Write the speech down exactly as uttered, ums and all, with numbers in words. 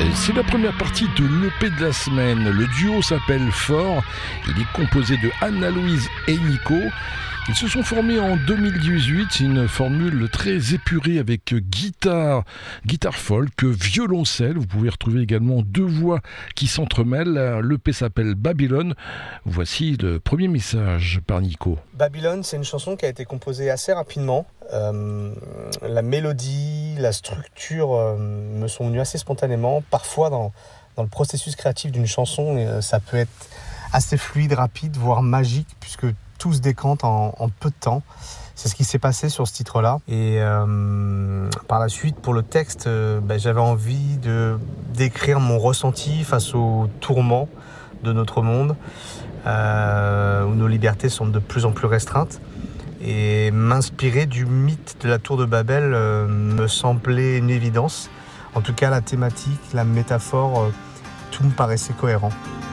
C'est la première partie de l'E P de la semaine. Le duo s'appelle Fort. Il est composé de Anna-Louise et Nico. Ils se sont formés en deux mille dix-huit. C'est une formule très épurée avec guitare, guitare folk, violoncelle. Vous pouvez retrouver également deux voix qui s'entremêlent. L'E P s'appelle Babylone. Voici le premier message par Nico. Babylone, c'est une chanson qui a été composée assez rapidement. Euh, la mélodie, la structure euh, me sont venues assez spontanément. Parfois, dans, dans le processus créatif d'une chanson, euh, ça peut être assez fluide, rapide, voire magique, puisque tout se décante en, en peu de temps. C'est ce qui s'est passé sur ce titre-là. Et euh, par la suite, pour le texte, euh, ben, j'avais envie de d'écrire mon ressenti face aux tourments de notre monde, euh, où nos libertés sont de plus en plus restreintes. Et m'inspirer du mythe de la tour de Babel euh, me semblait une évidence. En tout cas, la thématique, la métaphore, euh, tout me paraissait cohérent.